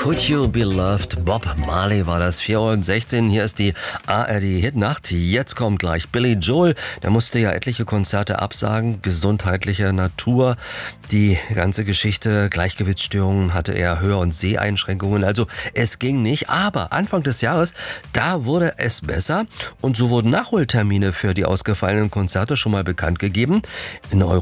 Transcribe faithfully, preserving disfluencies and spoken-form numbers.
Could You Be Loved? Bob Marley war das. vier Uhr sechzehn. Hier ist die A R D-Hitnacht. Jetzt kommt gleich Billy Joel. Der musste ja etliche Konzerte absagen, gesundheitlicher Natur. Die ganze Geschichte, Gleichgewichtsstörungen hatte er, Hör- und Seheinschränkungen. Also es ging nicht. Aber Anfang des Jahres, da wurde es besser. Und so wurden Nachholtermine für die ausgefallenen Konzerte schon mal bekannt gegeben. In Europa